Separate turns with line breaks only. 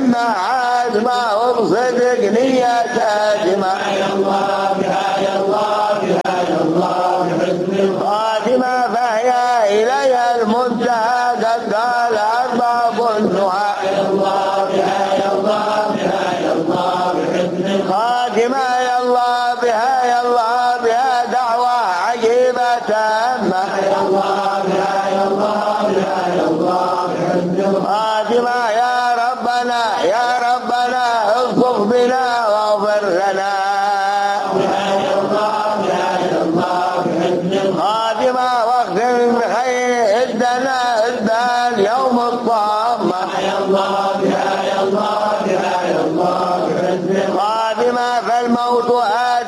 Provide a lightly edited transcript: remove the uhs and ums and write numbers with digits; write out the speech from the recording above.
همة عازمة وبصدق نية ساجمة
يا الله بها يا الله بها يا الله بحسن
خاتمة فهي إليها المنتهى قد قال أرباب النهى
يا الله بها يا الله بها يا الله بحسن
خاتمة يا الله بها يا الله بها دعوة عجيبة تامة
يا الله بها يا الله بها يا الله بحسن
خاتمة يا ربنا يا ربنا اصف بنا واغفر لنا
يا الله يا الله بحسن
خاتمة واختم بخير إدنا إدان يوم الطامة
يا الله